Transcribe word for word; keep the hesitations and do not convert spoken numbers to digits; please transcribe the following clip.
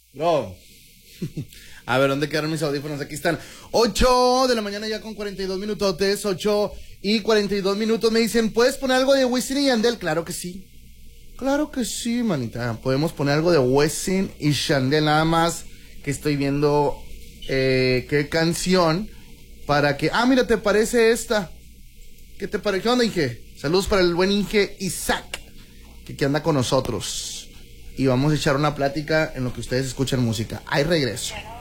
Bro. A ver, ¿dónde quedaron mis audífonos? Aquí están. ocho de la mañana ya con cuarenta y dos minutotes. ocho y cuarenta y dos minutos. Me dicen, ¿puedes poner algo de Wisin y Yandel? Claro que sí. Claro que sí, manita. Podemos poner algo de Wisin y Yandel. Nada más que estoy viendo eh, qué canción para que... Ah, mira, ¿te parece esta? ¿Qué te parece? ¿Qué onda, Inge? Saludos para el buen Inge Isaac, que, que anda con nosotros. Y vamos a echar una plática en lo que ustedes escuchan música. Ahí regreso.